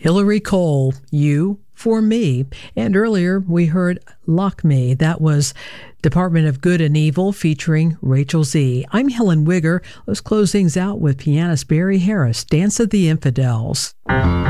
Hillary Cole, You for Me. And earlier we heard Lock Me. That was Department of Good and Evil featuring Rachel Z. I'm Helen Wigger. Let's close things out with pianist Barry Harris, Dance of the Infidels.